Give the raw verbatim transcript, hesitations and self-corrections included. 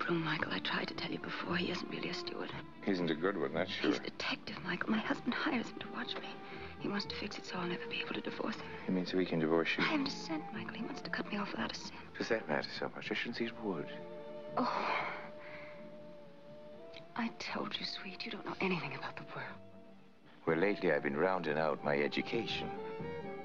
room, Michael. I tried to tell you before. He isn't really a steward. He isn't a good one, that's sure. He's a detective, Michael. My husband hires him to watch me. He wants to fix it so I'll never be able to divorce him. You mean so he can divorce you? I haven't a cent, Michael. He wants to cut me off without a cent. Does that matter so much? I shouldn't see it would. Oh. I told you, sweet, you don't know anything about the world. Well, lately I've been rounding out my education.